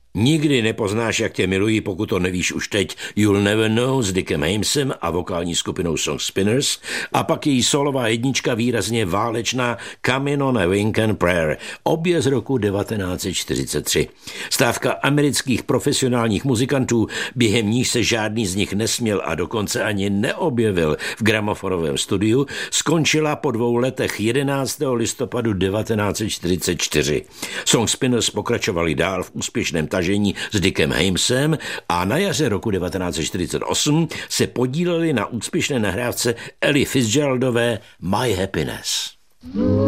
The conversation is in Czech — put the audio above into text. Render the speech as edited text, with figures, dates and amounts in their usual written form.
Nikdy nepoznáš, jak tě miluji, pokud to nevíš už teď. You'll Never Know s Dickem Hamesem a vokální skupinou Song Spinners a pak její solová jednička výrazně válečná Coming on a Wing and Prayer, obě z roku 1943. Stávka amerických profesionálních muzikantů, během níž se žádný z nich nesměl a dokonce ani neobjevil v gramofonovém studiu, skončila po 2 letech 11. listopadu 1944. Song Spinners pokračovali dál v úspěšném tažení s Dickem Hamesem a na jaře roku 1948 se podíleli na úspěšné nahrávce Elly Fitzgeraldové My Happiness.